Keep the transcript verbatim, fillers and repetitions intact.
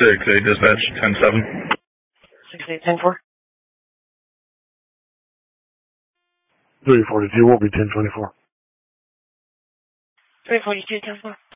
six eight, dispatch ten seven. six eight ten four. three forty-two will be ten twenty-four. three forty-two ten four.